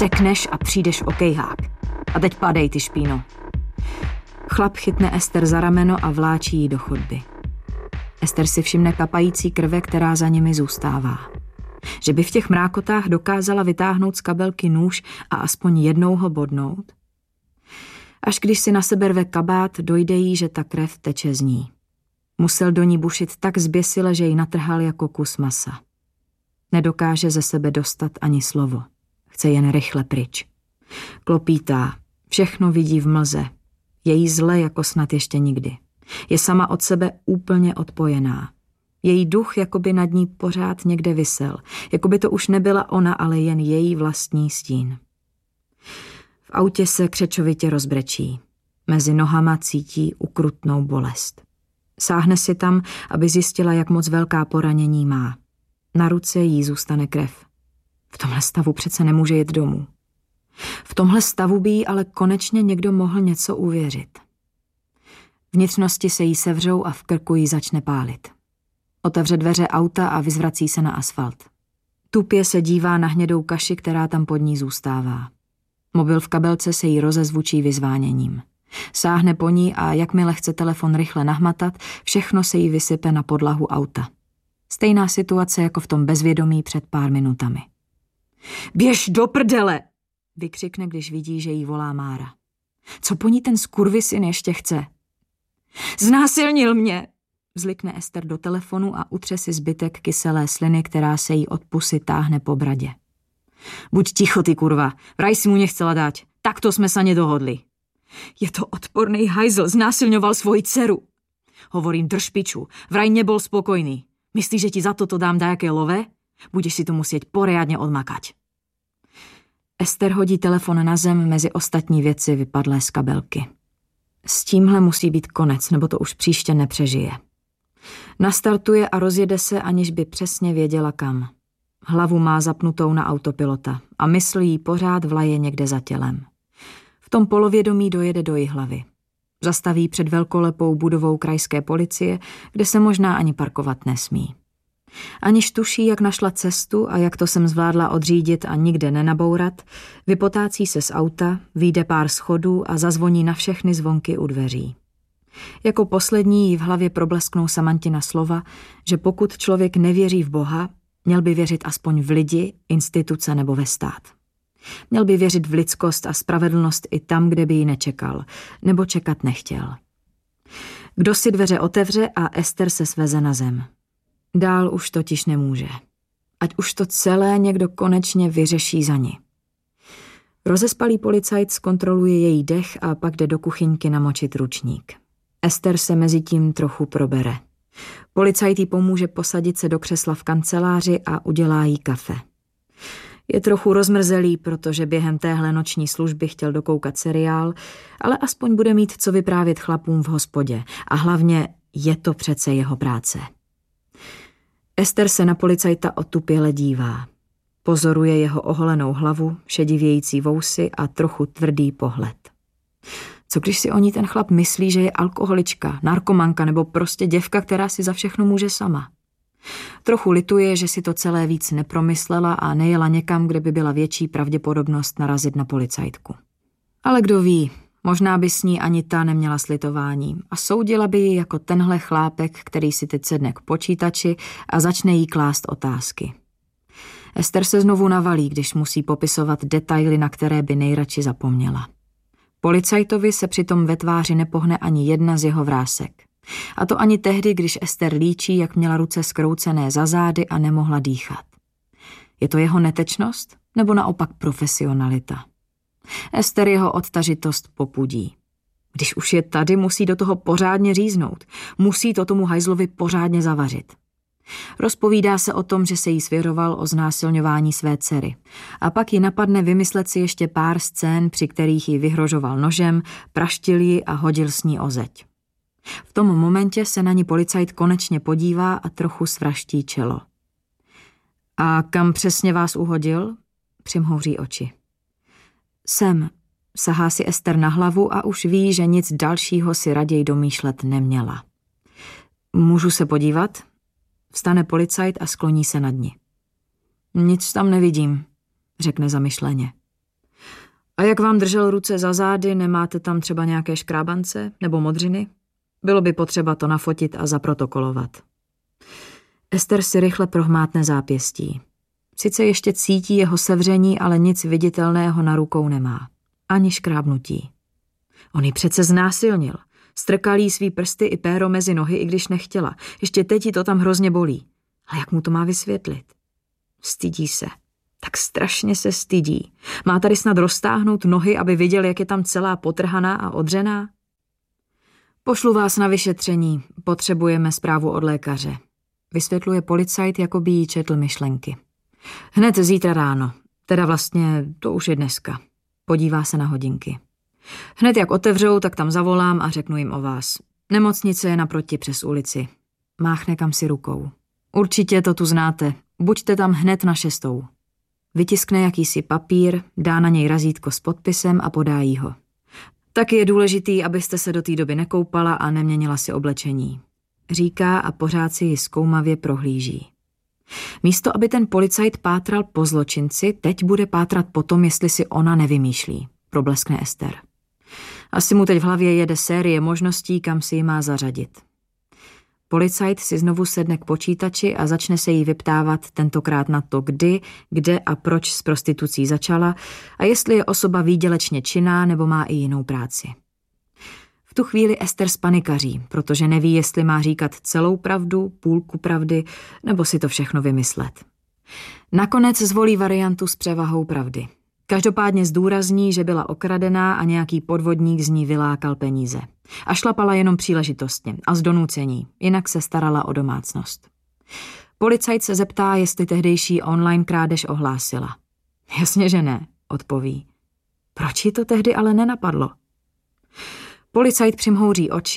sekneš a přijdeš v okejhák. A teď padej, ty špíno. Chlap chytne Ester za rameno a vláčí ji do chodby. Ester si všimne kapající krve, která za nimi zůstává. Že by v těch mrákotách dokázala vytáhnout z kabelky nůž a aspoň jednou ho bodnout. Až když si na sebe rve kabát, dojde jí, že ta krev teče z ní. Musel do ní bušit tak zběsile, že ji natrhal jako kus masa. Nedokáže ze sebe dostat ani slovo. Chce jen rychle pryč. Klopítá, všechno vidí v mlze. Je jí zle jako snad ještě nikdy. Je sama od sebe úplně odpojená. Její duch jakoby nad ní pořád někde visel. Jakoby to už nebyla ona, ale jen její vlastní stín. V autě se křečovitě rozbrečí. Mezi nohama cítí ukrutnou bolest. Sáhne si tam, aby zjistila, jak moc velká poranění má. Na ruce jí zůstane krev. V tomhle stavu přece nemůže jet domů. V tomhle stavu by jí ale konečně někdo mohl něco uvěřit. Vnitřnosti se jí sevřou a v krku jí začne pálit. Otevře dveře auta a vyzvrací se na asfalt. Tupě se dívá na hnědou kaši, která tam pod ní zůstává. Mobil v kabelce se jí rozezvučí vyzváněním. Sáhne po ní a jakmile chce telefon rychle nahmatat, všechno se jí vysype na podlahu auta. Stejná situace jako v tom bezvědomí před pár minutami. Běž do prdele! Vykřikne, když vidí, že jí volá Mára. Co po ní ten skurvysyn ještě chce? Znásilnil mě! Vzlikne Ester do telefonu a utře si zbytek kyselé sliny, která se jí od pusy táhne po bradě. Buď ticho, ty kurva, vraj si mu nechcela dát. Takto jsme se nedohodli. Je to odporný hajzl, znásilňoval svoji dceru. Hovorím, drž piču, vraj nebol spokojný. Myslíš, že ti za toto dám dajaké love? Budeš si to muset poriadně odmakať. Ester hodí telefon na zem mezi ostatní věci vypadlé z kabelky. S tímhle musí být konec, nebo to už příště nepřežije. Nastartuje a rozjede se, aniž by přesně věděla kam. Hlavu má zapnutou na autopilota a mysl jí pořád vlaje někde za tělem. V tom polovědomí dojede do Jihlavy. Zastaví před velkolepou budovou krajské policie, kde se možná ani parkovat nesmí. Aniž tuší, jak našla cestu a jak to jsem zvládla odřídit a nikde nenabourat, vypotácí se z auta, vyjde pár schodů a zazvoní na všechny zvonky u dveří. Jako poslední jí v hlavě problesknou Samantina slova, že pokud člověk nevěří v Boha, měl by věřit aspoň v lidi, instituce nebo ve stát. Měl by věřit v lidskost a spravedlnost i tam, kde by ji nečekal, nebo čekat nechtěl. Kdo si dveře otevře a Ester se sveze na zem. Dál už totiž nemůže. Ať už to celé někdo konečně vyřeší za ní. Rozespalý policajt zkontroluje její dech a pak jde do kuchyňky namočit ručník. Ester se mezitím trochu probere. Policajt jí pomůže posadit se do křesla v kanceláři a udělá jí kafe. Je trochu rozmrzelý, protože během téhle noční služby chtěl dokoukat seriál, ale aspoň bude mít co vyprávět chlapům v hospodě. A hlavně je to přece jeho práce. Ester se na policajta otupěle dívá. Pozoruje jeho oholenou hlavu, šedivějící vousy a trochu tvrdý pohled. Co když si o ní ten chlap myslí, že je alkoholička, narkomanka nebo prostě děvka, která si za všechno může sama? Trochu lituje, že si to celé víc nepromyslela a nejela někam, kde by byla větší pravděpodobnost narazit na policajtku. Ale kdo ví, možná by s ní ani ta neměla slitování a soudila by ji jako tenhle chlápek, který si teď sedne k počítači a začne jí klást otázky. Ester se znovu navalí, když musí popisovat detaily, na které by nejradši zapomněla. Policajtovi se přitom ve tváři nepohne ani jedna z jeho vrásek. A to ani tehdy, když Ester líčí, jak měla ruce skroucené za zády a nemohla dýchat. Je to jeho netečnost nebo naopak profesionalita? Ester jeho odtažitost popudí. Když už je tady, musí do toho pořádně říznout. Musí to tomu hajzlovi pořádně zavařit. Rozpovídá se o tom, že se jí svěřoval o znásilňování své dcery. A pak ji napadne vymyslet si ještě pár scén, při kterých ji vyhrožoval nožem, praštil ji a hodil s ní o zeď. V tom momentě se na ní policajt konečně podívá a trochu svraští čelo. A kam přesně vás uhodil? Přimhouří oči. Sem, sahá si Ester na hlavu a už ví, že nic dalšího si raději domýšlet neměla. Můžu se podívat? Vstane policajt a skloní se nad ní. Nic tam nevidím, řekne zamyšleně. A jak vám držel ruce za zády, nemáte tam třeba nějaké škrábance nebo modřiny? Bylo by potřeba to nafotit a zaprotokolovat. Ester si rychle prohmátne zápěstí. Sice ještě cítí jeho sevření, ale nic viditelného na rukou nemá. Ani škrábnutí. On ji přece znásilnil. Strkal jí svý prsty i péro mezi nohy, i když nechtěla. Ještě teď jí to tam hrozně bolí. Ale jak mu to má vysvětlit? Stydí se. Tak strašně se stydí. Má tady snad roztáhnout nohy, aby viděl, jak je tam celá potrhaná a odřená? Pošlu vás na vyšetření. Potřebujeme zprávu od lékaře. Vysvětluje policajt, jako by jí četl myšlenky. Hned zítra ráno. Teda vlastně to už je dneska. Podívá se na hodinky. Hned jak otevřou, tak tam zavolám a řeknu jim o vás. Nemocnice je naproti přes ulici. Máchne kamsi rukou. Určitě to tu znáte. Buďte tam hned na 6. Vytiskne jakýsi papír, dá na něj razítko s podpisem a podá jí ho. Taky je důležitý, abyste se do té doby nekoupala a neměnila si oblečení. Říká a pořád si ji zkoumavě prohlíží. Místo, aby ten policajt pátral po zločinci, teď bude pátrat po tom, jestli si ona nevymýšlí, probleskne Ester. Asi mu teď v hlavě jede série možností, kam si ji má zařadit. Policajt si znovu sedne k počítači a začne se jí vyptávat tentokrát na to, kdy, kde a proč s prostitucí začala a jestli je osoba výdělečně činná nebo má i jinou práci. V tu chvíli Ester spanikaří, protože neví, jestli má říkat celou pravdu, půlku pravdy, nebo si to všechno vymyslet. Nakonec zvolí variantu s převahou pravdy. Každopádně zdůrazní, že byla okradená a nějaký podvodník z ní vylákal peníze. A šlapala jenom příležitostně a z donucení, jinak se starala o domácnost. Policajt se zeptá, jestli tehdejší online krádež ohlásila. Jasně, že ne, odpoví. Proč ji to tehdy ale nenapadlo? Policajt přimhouří oči